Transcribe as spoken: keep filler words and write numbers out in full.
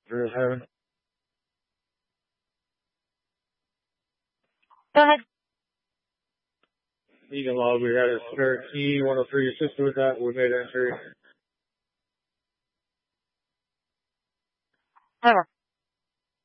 zero seven. Go ahead. Egan log, we had a spare key, one oh three, assisted with that, we made entry. Over.